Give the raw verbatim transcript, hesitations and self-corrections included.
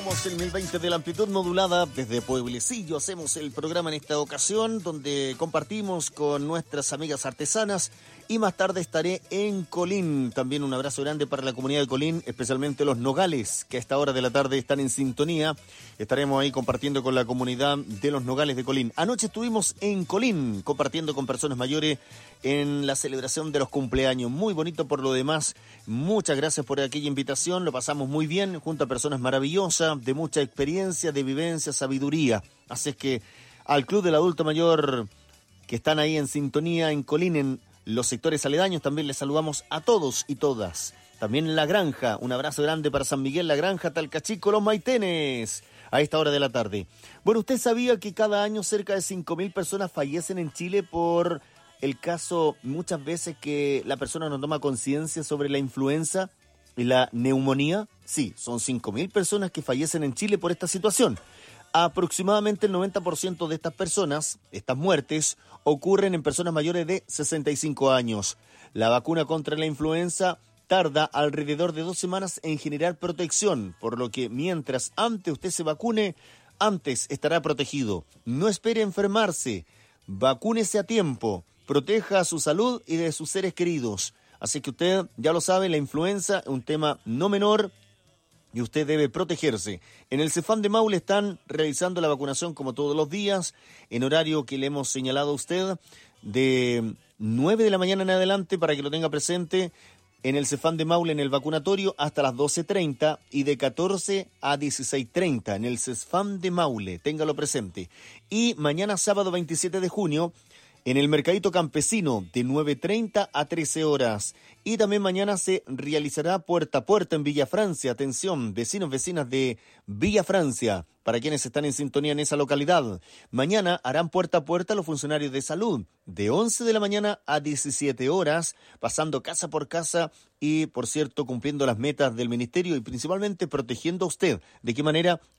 Somos el mil veinte de la amplitud modulada. Desde Pueblecillo hacemos el programa en esta ocasión, donde compartimos con nuestras amigas artesanas. Y más tarde estaré en Colín. También un abrazo grande para la comunidad de Colín, especialmente los Nogales, que a esta hora de la tarde están en sintonía. Estaremos ahí compartiendo con la comunidad de los Nogales de Colín. Anoche estuvimos en Colín, compartiendo con personas mayores en la celebración de los cumpleaños. Muy bonito por lo demás. Muchas gracias por aquella invitación. Lo pasamos muy bien junto a personas maravillosas, de mucha experiencia, de vivencia, sabiduría. Así es que al Club del Adulto Mayor, que están ahí en sintonía en Colín, en los sectores aledaños, también les saludamos a todos y todas. También en La Granja, un abrazo grande para San Miguel, La Granja, Talcachico, Los Maitenes, a esta hora de la tarde. Bueno, ¿usted sabía que cada año cerca de cinco mil personas fallecen en Chile por el caso muchas veces que la persona no toma conciencia sobre la influenza y la neumonía? Sí, son cinco mil personas que fallecen en Chile por esta situación. Aproximadamente el noventa por ciento de estas personas, estas muertes, ocurren en personas mayores de sesenta y cinco años. La vacuna contra la influenza tarda alrededor de dos semanas en generar protección, por lo que mientras antes usted se vacune, antes estará protegido. No espere enfermarse, vacúnese a tiempo, proteja su salud y de sus seres queridos. Así que usted ya lo sabe, la influenza es un tema no menor, y usted debe protegerse. En el Cefam de Maule están realizando la vacunación como todos los días, en horario que le hemos señalado a usted, de nueve de la mañana en adelante, para que lo tenga presente, en el Cefam de Maule en el vacunatorio hasta las doce treinta y de catorce a dieciséis treinta en el Cefam de Maule, téngalo presente. Y mañana sábado veintisiete de junio, en el Mercadito Campesino, de nueve treinta a trece horas. Y también mañana se realizará puerta a puerta en Villa Francia. Atención, vecinos, vecinas de Villa Francia, para quienes están en sintonía en esa localidad. Mañana harán puerta a puerta los funcionarios de salud, de once de la mañana a diecisiete horas, pasando casa por casa y, por cierto, cumpliendo las metas del ministerio y principalmente protegiendo a usted. ¿De qué manera?